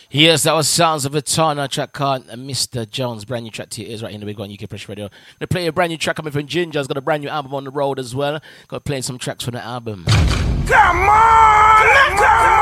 Yes, that was Sounds of Eternal, track called Mr. Jones. Brand new track to your ears right in the Big One UK Press Radio. Gonna play a brand new track coming from Ginger's got a brand new album on the road as well. Gonna play some tracks from the album. Come on!